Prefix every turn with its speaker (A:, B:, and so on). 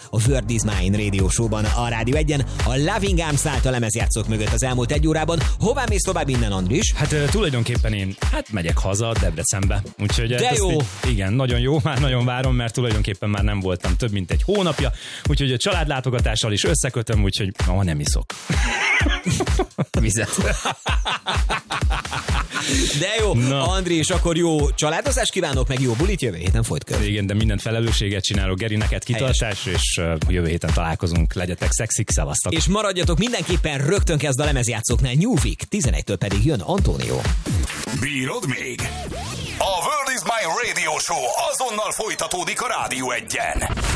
A: a World is Mine Radio Show-ban a Rádió 1-en. A Loving Arms állt a lemezjátszók mögött az elmúlt egy órában. Hová mész tovább innen, Andris?
B: Hát tulajdonképpen én megyek haza Debrecenbe. Úgyhogy
A: de jó!
B: Igen, nagyon jó, már nagyon várom, mert tulajdonképpen már nem voltam több mint egy hónapja, úgyhogy a családlátogatással is összekötöm, úgyhogy ma nem iszok.
C: Vizet.
A: De jó, Andris, akkor jó családozást kívánok, meg jó bulit, jövő héten folyt kör.
B: Igen, de minden felelősséget csinálok, Geri, neked kitartás, és jövő héten találkozunk, legyetek szexik, szevasztok.
A: És maradjatok mindenképpen, rögtön kezd a lemezjátszóknál New Week, 11-től pedig jön Antonio.
D: Bírod még? A World is Mine Radio Show azonnal folytatódik a Rádió 1-en.